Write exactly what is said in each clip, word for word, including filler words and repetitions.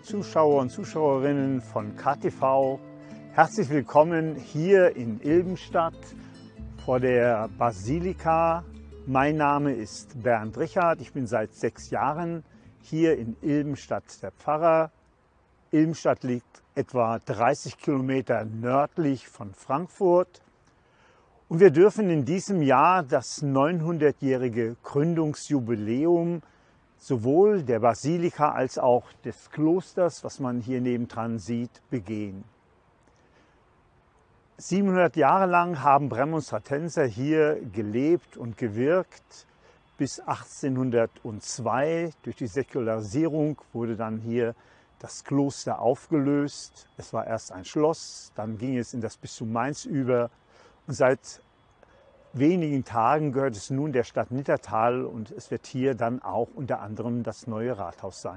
Zuschauer und Zuschauerinnen von K T V. Herzlich willkommen hier in Ilbenstadt vor der Basilika. Mein Name ist Bernd Richard. Ich bin seit sechs Jahren hier in Ilbenstadt der Pfarrer. Ilbenstadt liegt etwa dreißig Kilometer nördlich von Frankfurt. Und wir dürfen in diesem Jahr das neunhundertjährige Gründungsjubiläum sowohl der Basilika als auch des Klosters, was man hier nebendran sieht, begehen. siebenhundert Jahre lang haben Prämonstratenser hier gelebt und gewirkt. Bis achtzehnhundertzwei, durch die Säkularisierung, wurde dann hier das Kloster aufgelöst. Es war erst ein Schloss, dann ging es in das Bistum Mainz über. Und seit wenigen Tagen gehört es nun der Stadt Nittertal und es wird hier dann auch unter anderem das neue Rathaus sein.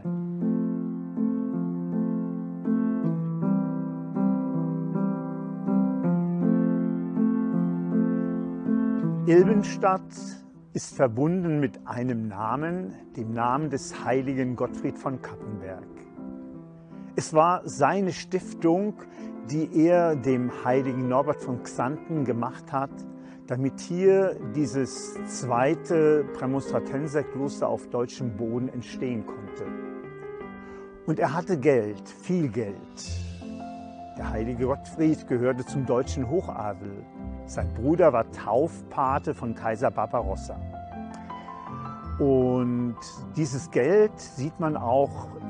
Ilbenstadt ist verbunden mit einem Namen, dem Namen des heiligen Gottfried von Cappenberg. Es war seine Stiftung, die er dem heiligen Norbert von Xanten gemacht hat, damit hier dieses zweite Prämonstratenserkloster auf deutschem Boden entstehen konnte. Und er hatte Geld, viel Geld. Der heilige Gottfried gehörte zum deutschen Hochadel. Sein Bruder war Taufpate von Kaiser Barbarossa. Und dieses Geld sieht man auch